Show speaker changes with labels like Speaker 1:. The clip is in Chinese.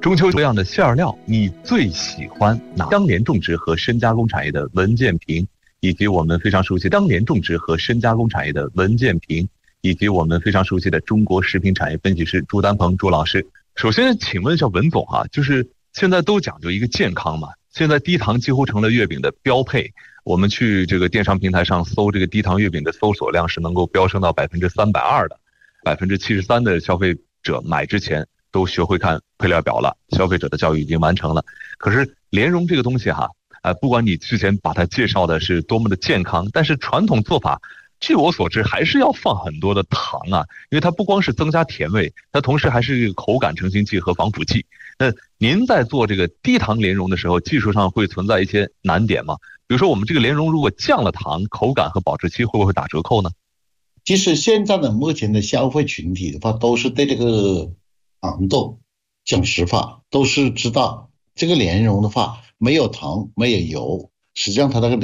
Speaker 1: 中秋这样的馅料，你最喜欢哪？相连种植和深加工产业的文建平，以及我们非常熟悉的相连种植和深加工产业的文建平，以及我们非常熟悉的中国食品产业分析师朱丹鹏朱老师。首先，请问一下文总啊，就是现在都讲究一个健康嘛，现在低糖几乎成了月饼的标配。我们去这个电商平台上搜这个低糖月饼的搜索量是能够飙升到320%的，73%的消费者买之前都学会看配料表了，消费者的教育已经完成了。可是莲蓉这个东西哈，不管你之前把它介绍的是多么的健康，但是传统做法，据我所知还是要放很多的糖啊，因为它不光是增加甜味，它同时还是一个口感成型剂和防腐剂。那您在做这个低糖莲蓉的时候，技术上会存在一些难点吗？比如说我们这个莲蓉如果降了糖，口感和保质期会不会打折扣呢？
Speaker 2: 其实现在的目前的消费群体的话，都是对这个糖豆讲实话，都是知道这个莲蓉的话没有糖没有油，实际上它那个